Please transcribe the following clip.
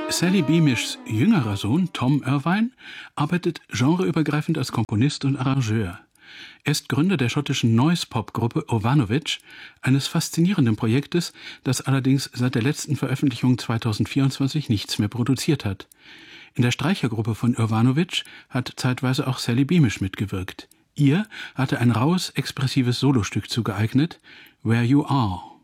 Sally Beamish jüngerer Sohn, Tom Irvine, arbeitet genreübergreifend als Komponist und Arrangeur. Er ist Gründer der schottischen Noise-Pop-Gruppe Ovanovich, eines faszinierenden Projektes, das allerdings seit der letzten Veröffentlichung 2024 nichts mehr produziert hat. In der Streichergruppe von Ovanovich hat zeitweise auch Sally Beamish mitgewirkt. Ihr hatte ein raues, expressives Solostück zugeeignet, Where You Are.